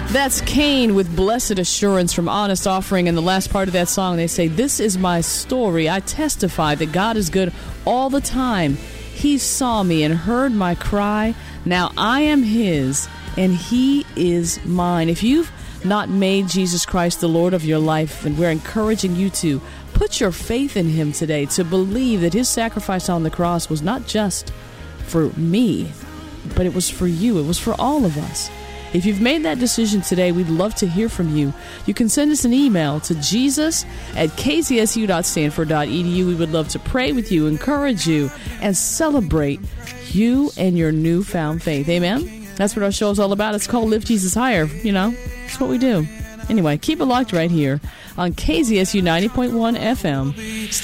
That's Cain with Blessed Assurance from Honest Offering. And the last part of that song, they say, "This is my story. I testify that God is good all the time. He saw me and heard my cry. Now I am His, and He is mine." If you've not made Jesus Christ the Lord of your life, then we're encouraging you to put your faith in Him today, to believe that His sacrifice on the cross was not just for me, but it was for you. It was for all of us. If you've made that decision today, we'd love to hear from you. You can send us an email to jesus@kcsu.stanford.edu. We would love to pray with you, encourage you, and celebrate you and your newfound faith. Amen? That's what our show is all about. It's called Lift Jesus Higher. You know, it's what we do. Anyway, keep it locked right here on KZSU 90.1 FM.